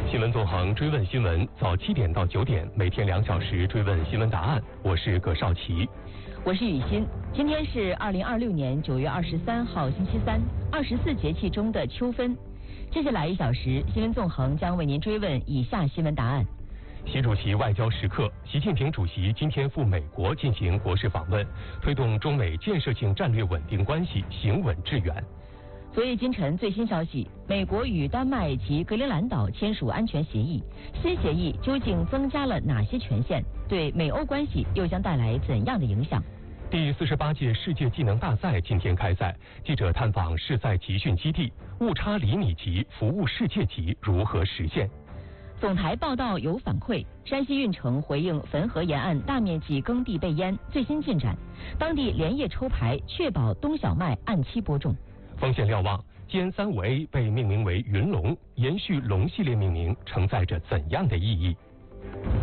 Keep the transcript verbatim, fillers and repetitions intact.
新闻纵横追问新闻，早七点到九点，每天两小时追问新闻答案。我是葛少奇， 我是雨欣。今天是二零二六年九月二十三号，星期三，二十四节气中的秋分。接下来一小时，新闻纵横将为您追问以下新闻答案。 习主席外交时刻，习近平主席今天赴美国进行国事访问，推动中美建设性战略稳定关系行稳致远。 昨夜今晨最新消息，美国与丹麦及格陵兰岛签署安全协议，新协议究竟增加了哪些权限？对美欧关系又将带来怎样的影响？ 第四十八届世界技能大赛今天开赛，记者探访试赛集训基地，误差厘米级服务世界级如何实现？ 总台报道有反馈，山西运城回应汾河沿岸大面积耕地被淹最新进展，当地连夜抽排，确保冬小麦按期播种。 风险瞭望，歼三五 A 被命名为云龙，延续龙系列命名承载着怎样的意义？